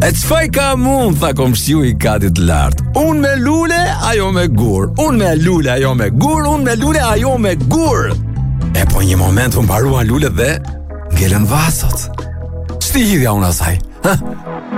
E çfaj ka mund, tha komshiu I katit lart. Unë me lule, ajo me gur. Unë me lule, ajo me gur. Unë me lule, ajo me gur. E po një moment unë paruan lulet dhe ngelen vasot. Ç'ti hidhja unë asaj? Ha?